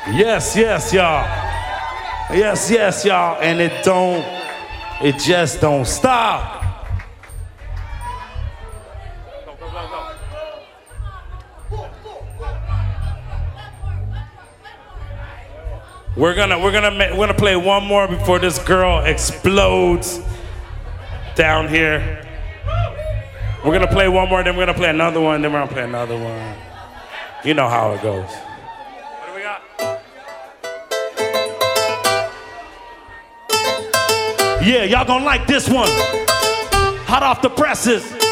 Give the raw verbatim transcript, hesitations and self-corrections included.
Yes, yes, y'all. Yes, yes, y'all. And it don't, it just don't stop. Go, go, go, go. We're gonna, we're gonna, we're gonna play one more before this girl explodes down here. We're gonna play one more, then we're gonna play another one, then we're gonna play another one. You know how it goes. What do we got? Yeah, y'all gonna like this one. Hot off the presses.